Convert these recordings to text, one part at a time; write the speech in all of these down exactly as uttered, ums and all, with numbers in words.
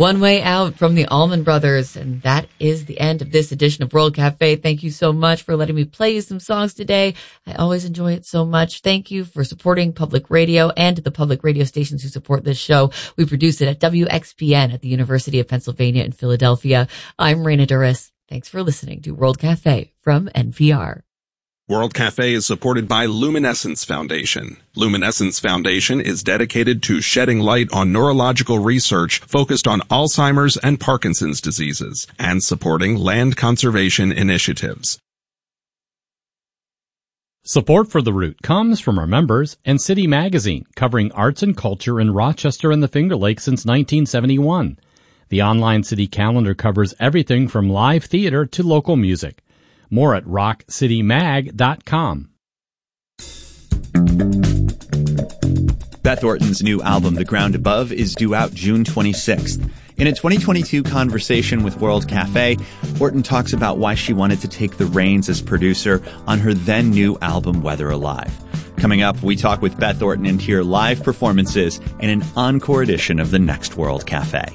One Way Out from the Allman Brothers. And that is the end of this edition of World Cafe. Thank you so much for letting me play you some songs today. I always enjoy it so much. Thank you for supporting public radio and the public radio stations who support this show. We produce it at W X P N at the University of Pennsylvania in Philadelphia. I'm Raina Duras. Thanks for listening to World Cafe from N P R. World Cafe is supported by Luminescence Foundation. Luminescence Foundation is dedicated to shedding light on neurological research focused on Alzheimer's and Parkinson's diseases and supporting land conservation initiatives. Support for The Root comes from our members and City Magazine, covering arts and culture in Rochester and the Finger Lakes since nineteen seventy-one. The online city calendar covers everything from live theater to local music. More at rock city mag dot com. Beth Orton's new album, The Ground Above, is due out June twenty-sixth. In a twenty twenty-two conversation with World Cafe, Orton talks about why she wanted to take the reins as producer on her then new album, Weather Alive. Coming up, we talk with Beth Orton and hear live performances in an encore edition of the next World Cafe.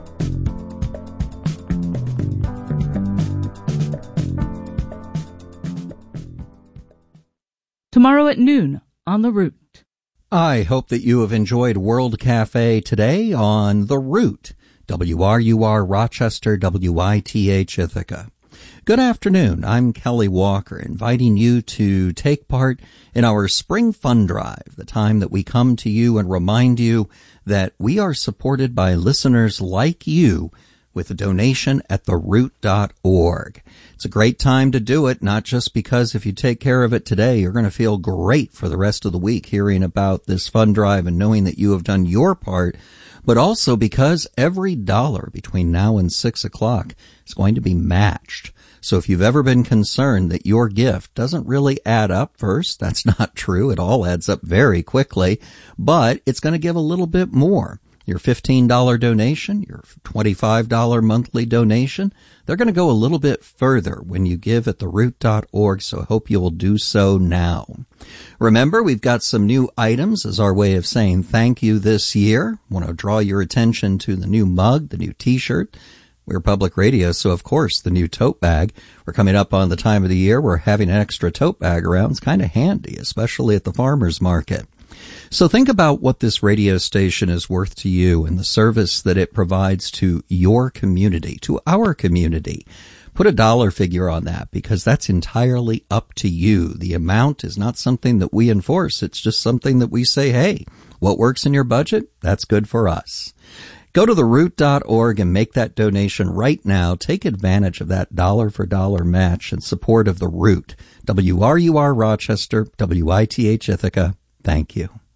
Tomorrow at noon on The Root. I hope that you have enjoyed World Cafe today on The Root, W R U R Rochester, W I T H Ithaca. Good afternoon. I'm Kelly Walker, inviting you to take part in our Spring Fund Drive, the time that we come to you and remind you that we are supported by listeners like you with a donation at the root dot org. It's a great time to do it, not just because if you take care of it today, you're going to feel great for the rest of the week hearing about this fund drive and knowing that you have done your part, but also because every dollar between now and six o'clock is going to be matched. So if you've ever been concerned that your gift doesn't really add up first, that's not true. It all adds up very quickly, but it's going to give a little bit more. Your fifteen dollars donation, your twenty-five dollars monthly donation, they're going to go a little bit further when you give at the root dot org, so I hope you will do so now. Remember, we've got some new items as our way of saying thank you this year. I want to draw your attention to the new mug, the new t-shirt. We're public radio, so of course the new tote bag. We're coming up on the time of the year where having an extra tote bag around is kind of handy, especially at the farmer's market. So think about what this radio station is worth to you and the service that it provides to your community, to our community. Put a dollar figure on that because that's entirely up to you. The amount is not something that we enforce. It's just something that we say, hey, what works in your budget? That's good for us. Go to the root dot org and make that donation right now. Take advantage of that dollar for dollar match in support of The Root. W R U R Rochester, W I T H Ithaca. Thank you.